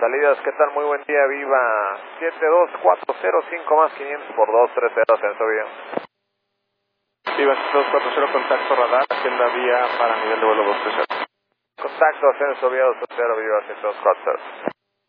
Salidas, ¿qué tal? Muy buen día, Viva 72405 más 500 por 230, ascenso bien. Viva 7240, contacto radar, agenda vía para nivel de vuelo 230. Contacto, ascenso vía 230, Viva 724.